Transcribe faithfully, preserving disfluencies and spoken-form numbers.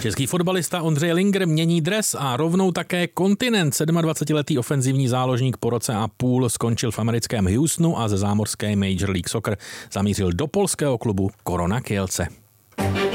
Český fotbalista Ondřej Linger mění dres a rovnou také kontinent. dvacetisedmiletý ofenzivní záložník po roce a půl skončil v americkém Houstonu a ze zámořské Major League Soccer zamířil do polského klubu Korona Kielce.